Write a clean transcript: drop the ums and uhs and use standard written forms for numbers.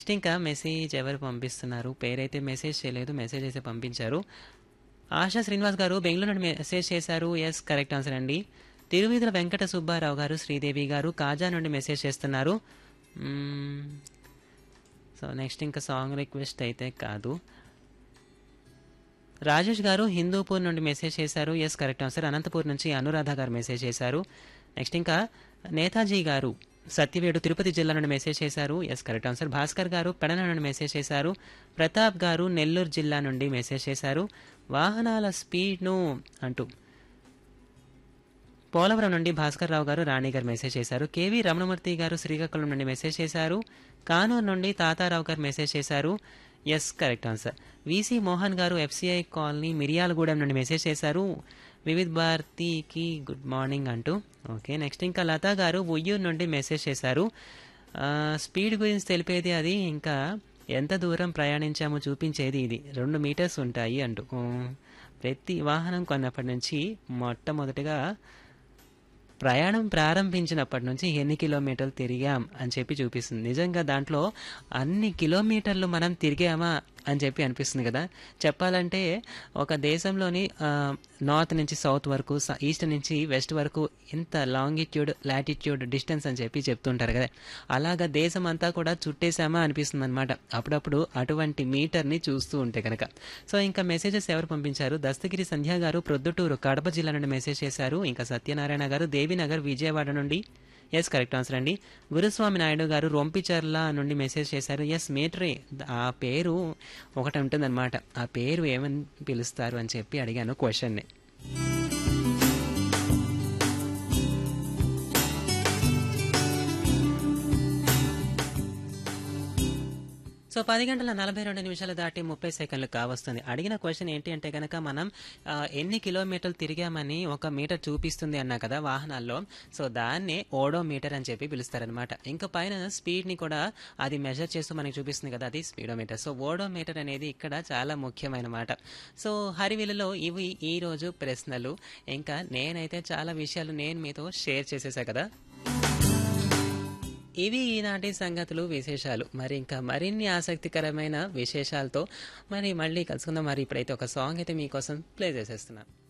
Next ఇంకా message ఎవరు పంపిస్తున్నారు? పేరైతే మెసేజ్ చేయలేదు. మెసేజ్ అయితే పంపించారు. ఆశా శ్రీనివాస్ గారు బెంగళూరు నుండి మెసేజ్ చేశారు. ఎస్ కరెక్ట్ ఆన్సర్ అండి. తిరువీధుల వెంకట సుబ్బారావు గారు, శ్రీదేవి గారు కాజా నుండి మెసేజ్ చేస్తున్నారు. మ్మ్. సో నెక్స్ట్ ఇంకా సాంగ్ రిక్వెస్ట్ అయితే కాదు. రాజేష్ గారు హిందూపూర్ నుండి మెసేజ్ చేశారు. Yes correct answer. అనంతపూర్ నుంచి అనురాధ గారు మెసేజ్ చేశారు. నెక్స్ట్ ఇంకా నేతాజీ గారు సత్యవేడు తిరుపతి జిల్లా నుండి మెసేజ్ చేశారు. Yes correct answer. భాస్కర్ గారు పెడన నుండి మెసేజ్ చేశారు. ప్రతాప్ గారు నెల్లూరు జిల్లా నుండి మెసేజ్ చేశారు. వాహనాల స్పీడ్ను అంటూ పోలవరం నుండి భాస్కర్ రావు గారు రాణి గారు మెసేజ్ చేశారు. కేవీ రమణమూర్తి గారు శ్రీకాకుళం నుండి మెసేజ్ చేశారు. కానూరు నుండి తాతారావు గారు మెసేజ్ చేశారు. Yes correct answer. VC Mohan గారు ఎఫ్సిఐ కాలనీ మిరియాలగూడెం నుండి మెసేజ్ చేశారు. వివిధ్ భారతికి గుడ్ మార్నింగ్ అంటూ. ఓకే నెక్స్ట్ ఇంకా లతా గారు ఉయ్యూరు నుండి మెసేజ్ చేశారు. స్పీడ్ గురించి తెలిపేది అది, ఇంకా ఎంత దూరం ప్రయాణించామో చూపించేది ఇది, 2 మీటర్స్ ఉంటాయి అంటూ. ప్రతి వాహనం కొన్నప్పటి నుంచి మొట్టమొదటిగా ప్రయాణం ప్రారంభించినప్పటి నుంచి ఎన్ని కిలోమీటర్లు తిరిగాం అని చెప్పి చూపిస్తుంది. నిజంగా దాంట్లో అన్ని కిలోమీటర్లు మనం తిరిగామా అని చెప్పి అనిపిస్తుంది కదా. చెప్పాలంటే ఒక దేశంలోని నార్త్ నుంచి సౌత్ వరకు, ఈస్ట్ నుంచి వెస్ట్ వరకు ఇంత లాంగిట్యూడ్ లాటిట్యూడ్ డిస్టెన్స్ అని చెప్పి చెప్తుంటారు కదా. అలాగా దేశం అంతా కూడా చుట్టేసామా అనిపిస్తుంది అనమాట అప్పుడప్పుడు అటువంటి మీటర్ని చూస్తూ ఉంటే కనుక. సో ఇంకా మెసేజెస్ ఎవరు పంపించారు? దస్తగిరి సంధ్య గారు ప్రొద్దుటూరు కడప జిల్లా నుండి మెసేజ్ చేశారు. ఇంకా సత్యనారాయణ గారు దేవినగర్ విజయవాడ నుండి. ఎస్ కరెక్ట్ ఆన్సర్ అండి. గురుస్వామి నాయుడు గారు రొంపిచర్ల నుండి మెసేజ్ చేశారు. ఎస్ మీటరే, ఆ పేరు ఒకటి ఉంటుందన్నమాట. ఆ పేరు ఏమని పిలుస్తారు అని చెప్పి అడిగాను క్వశ్చన్ని. సో 10 గంటల 42 నిమిషాలు దాటి 30 సెకండ్లు కావస్తుంది. అడిగిన క్వశ్చన్ ఏంటి అంటే కనుక మనం ఎన్ని కిలోమీటర్లు తిరిగామని ఒక మీటర్ చూపిస్తుంది అన్నా కదా వాహనాల్లో. సో దాన్నే ఓడోమీటర్ అని చెప్పి పిలుస్తారనమాట. ఇంకా పైన స్పీడ్ని కూడా అది మెజర్ చేస్తూ మనకి చూపిస్తుంది కదా, అది స్పీడోమీటర్. సో ఓడోమీటర్ అనేది ఇక్కడ చాలా ముఖ్యమైన మాట. సో హరివిలులో ఇవి ఈ రోజు ప్రశ్నలు. ఇంకా నేనైతే చాలా విషయాలు నేను మీతో షేర్ చేసేసా కదా. ఇవి ఈనాటి సంగతులు, విశేషాలు. మరి ఇంకా మరిన్ని ఆసక్తికరమైన విశేషాలతో మరి మళ్ళీ కలుసుకుందాం. మరి ఇప్పుడైతే ఒక సాంగ్ అయితే మీకోసం ప్లే చేసేస్తున్నాను.